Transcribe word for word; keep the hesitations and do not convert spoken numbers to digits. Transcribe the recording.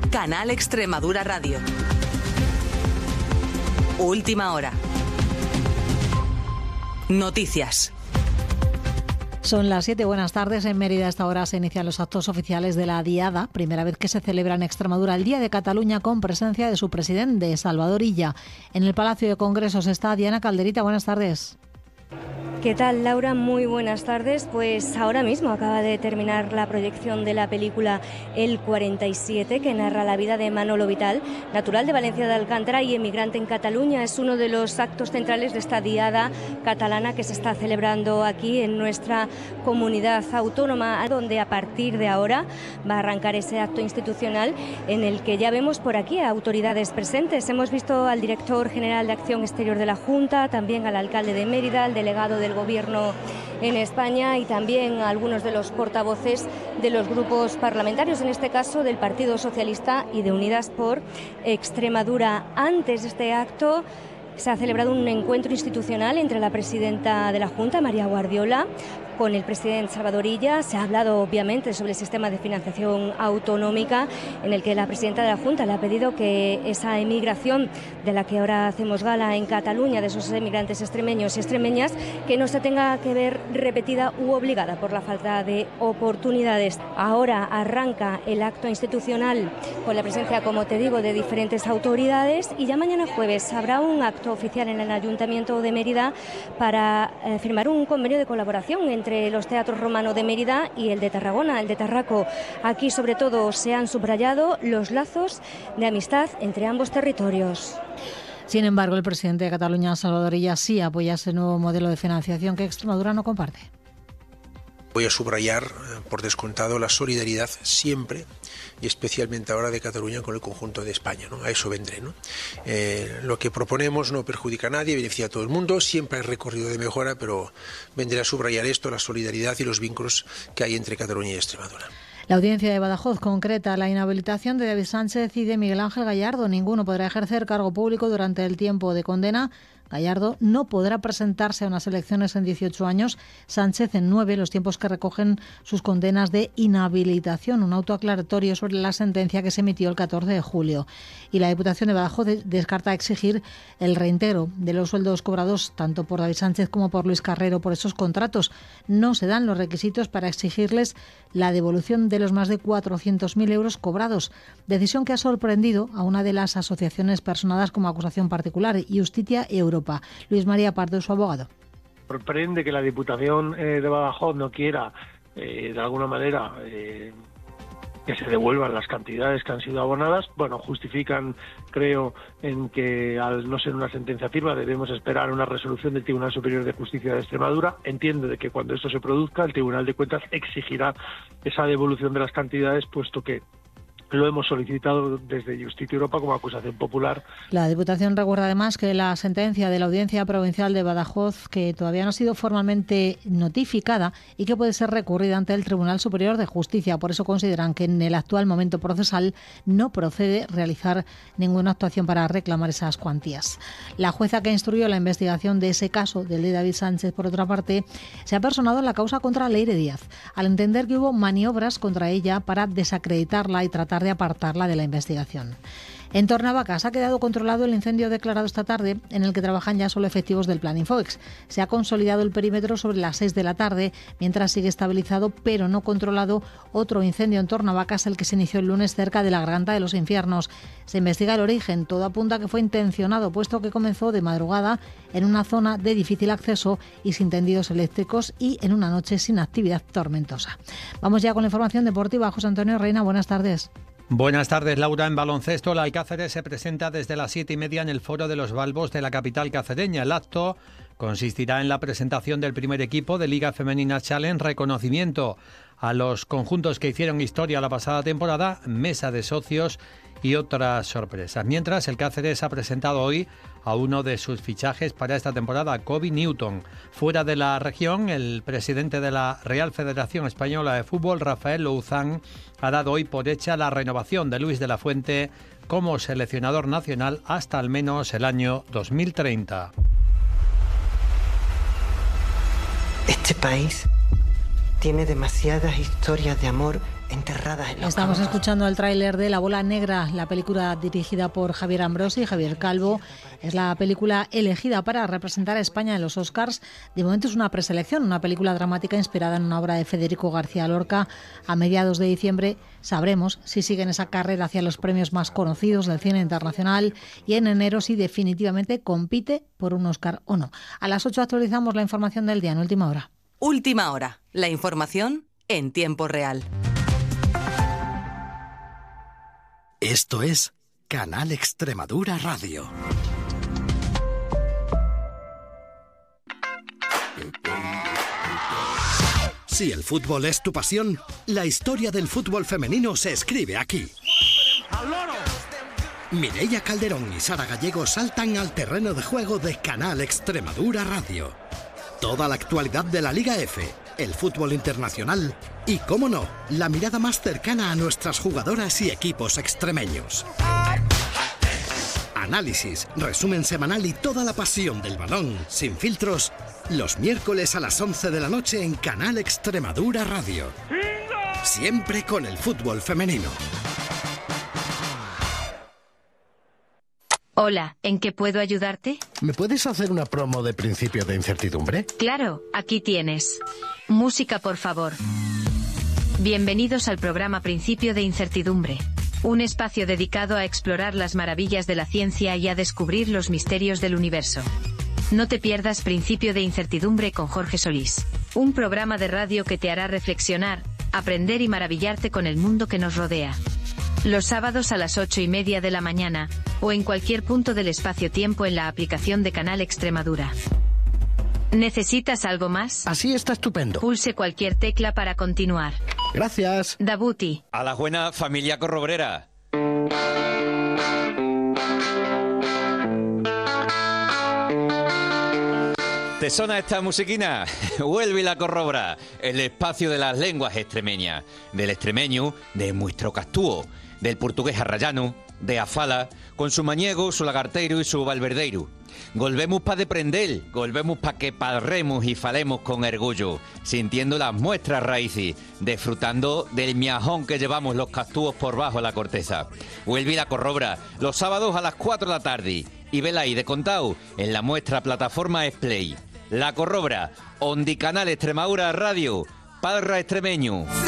Canal Extremadura Radio. Última hora. Noticias. Son las siete, buenas tardes. En Mérida a esta hora se inician los actos oficiales de la Diada, primera vez que se celebra en Extremadura el Día de Cataluña con presencia de su presidente, Salvador Illa. En el Palacio de Congresos está Diana Calderita, buenas tardes. ¿Qué tal, Laura? Muy buenas tardes. Pues ahora mismo acaba de terminar la proyección de la película El cuarenta y siete, que narra la vida de Manolo Vital, natural de Valencia de Alcántara y emigrante en Cataluña. Es uno de los actos centrales de esta diada catalana que se está celebrando aquí en nuestra comunidad autónoma, donde a partir de ahora va a arrancar ese acto institucional en el que ya vemos por aquí a autoridades presentes. Hemos visto al director general de Acción Exterior de la Junta, también al alcalde de Mérida, al delegado del Gobierno en España y también a algunos de los portavoces de los grupos parlamentarios, en este caso del Partido Socialista y de Unidas por Extremadura. Antes de este acto se ha celebrado un encuentro institucional entre la presidenta de la Junta, María Guardiola, con el presidente Salvador Illa. Se ha hablado obviamente sobre el sistema de financiación autonómica, en el que la presidenta de la Junta le ha pedido que esa emigración de la que ahora hacemos gala en Cataluña, de esos emigrantes extremeños y extremeñas, que no se tenga que ver repetida u obligada por la falta de oportunidades. Ahora arranca el acto institucional con la presencia, como te digo, de diferentes autoridades, y ya mañana jueves habrá un acto oficial en el Ayuntamiento de Mérida para eh, firmar un convenio de colaboración entre entre los teatros Romano de Mérida y el de Tarragona, el de Tarraco. Aquí, sobre todo, se han subrayado los lazos de amistad entre ambos territorios. Sin embargo, el presidente de Cataluña, Salvador Illa, sí apoya ese nuevo modelo de financiación que Extremadura no comparte. Voy a subrayar, por descontado, la solidaridad siempre y especialmente ahora de Cataluña con el conjunto de España, ¿no? A eso vendré, ¿no? Eh, lo que proponemos no perjudica a nadie, beneficia a todo el mundo, siempre hay recorrido de mejora, pero vendré a subrayar esto, la solidaridad y los vínculos que hay entre Cataluña y Extremadura. La audiencia de Badajoz concreta la inhabilitación de David Sánchez y de Miguel Ángel Gallardo. Ninguno podrá ejercer cargo público durante el tiempo de condena. Gallardo no podrá presentarse a unas elecciones en dieciocho años, Sánchez en nueve, los tiempos que recogen sus condenas de inhabilitación, un auto aclaratorio sobre la sentencia que se emitió el catorce de julio. Y la Diputación de Badajoz descarta exigir el reintegro de los sueldos cobrados tanto por David Sánchez como por Luis Carrero por esos contratos. No se dan los requisitos para exigirles la devolución de los más de cuatrocientos mil euros cobrados, decisión que ha sorprendido a una de las asociaciones personadas como acusación particular, Justitia Europa. Luis María Pardo, su abogado. Sorprende que la Diputación eh, de Badajoz no quiera, eh, de alguna manera, eh, que se devuelvan las cantidades que han sido abonadas. Bueno, justifican, creo, en que al no ser una sentencia firme debemos esperar una resolución del Tribunal Superior de Justicia de Extremadura. Entiendo de que cuando esto se produzca, el Tribunal de Cuentas exigirá esa devolución de las cantidades, puesto que lo hemos solicitado desde Justicia Europa como acusación popular. La Diputación recuerda además que la sentencia de la Audiencia Provincial de Badajoz, que todavía no ha sido formalmente notificada y que puede ser recurrida ante el Tribunal Superior de Justicia. Por eso consideran que en el actual momento procesal no procede realizar ninguna actuación para reclamar esas cuantías. La jueza que instruyó la investigación de ese caso, del de David Sánchez, por otra parte, se ha personado en la causa contra Leire Díaz, al entender que hubo maniobras contra ella para desacreditarla y tratar de apartarla de la investigación. En Tornavacas ha quedado controlado el incendio declarado esta tarde, en el que trabajan ya solo efectivos del Plan Infoex. Se ha consolidado el perímetro sobre las seis de la tarde, mientras sigue estabilizado pero no controlado otro incendio en Tornavacas, el que se inició el lunes cerca de la Garganta de los Infiernos. Se investiga el origen, todo apunta a que fue intencionado, puesto que comenzó de madrugada en una zona de difícil acceso y sin tendidos eléctricos y en una noche sin actividad tormentosa. Vamos ya con la información deportiva. José Antonio Reina, buenas tardes. Buenas tardes, Laura. En baloncesto, la Alcáceres se presenta desde las siete y media en el Foro de los Balbos de la capital cacereña. El acto consistirá en la presentación del primer equipo de Liga Femenina Challenge, reconocimiento a los conjuntos que hicieron historia la pasada temporada, mesa de socios y otras sorpresas. Mientras, el Cáceres ha presentado hoy a uno de sus fichajes para esta temporada, Kobe Newton. Fuera de la región, el presidente de la Real Federación Española de Fútbol, Rafael Louzán, ha dado hoy por hecha la renovación de Luis de la Fuente como seleccionador nacional hasta al menos el año dos mil treinta. Este país tiene demasiadas historias de amor enterradas en la Estamos cama. escuchando el tráiler de La Bola Negra, la película dirigida por Javier Ambrosi y Javier Calvo. Es la película elegida para representar a España en los Oscars. De momento es una preselección, una película dramática inspirada en una obra de Federico García Lorca. A mediados de diciembre sabremos si siguen esa carrera hacia los premios más conocidos del cine internacional y en enero si definitivamente compite por un Oscar o no. A las ocho actualizamos la información del día en Última Hora. Última Hora. La información en tiempo real. Esto es Canal Extremadura Radio. Si el fútbol es tu pasión, la historia del fútbol femenino se escribe aquí. Mireia Calderón y Sara Gallego saltan al terreno de juego de Canal Extremadura Radio. Toda la actualidad de la Liga F, el fútbol internacional y, cómo no, la mirada más cercana a nuestras jugadoras y equipos extremeños. Análisis, resumen semanal y toda la pasión del balón, sin filtros, los miércoles a las once de la noche en Canal Extremadura Radio. Siempre con el fútbol femenino. Hola, ¿en qué puedo ayudarte? ¿Me puedes hacer una promo de Principio de Incertidumbre? Claro, aquí tienes. Música, por favor. Bienvenidos al programa Principio de Incertidumbre. Un espacio dedicado a explorar las maravillas de la ciencia y a descubrir los misterios del universo. No te pierdas Principio de Incertidumbre con Jorge Solís. Un programa de radio que te hará reflexionar, aprender y maravillarte con el mundo que nos rodea. Los sábados a las ocho y media de la mañana, o en cualquier punto del espacio-tiempo en la aplicación de Canal Extremadura. ¿Necesitas algo más? Así está estupendo. Pulse cualquier tecla para continuar. Gracias. Dabuti. A la buena familia corroborera. ¿Te suena esta musiquina? Vuelve la corrobra, el espacio de las lenguas extremeñas, del extremeño, de nuestro castúo, del portugués arrayano, de afala, con su mañego, su lagarteiro y su valverdeiro. Volvemos pa' deprender, volvemos pa' que parremos y falemos con orgullo, sintiendo las muestras raíces, disfrutando del miajón que llevamos los castúos por bajo la corteza. Vuelve la corrobra, los sábados a las cuatro de la tarde, y vela ahí de contao en la muestra plataforma Splay. La corrobra, Ondi Canal Extremadura Radio, Parra Extremeño.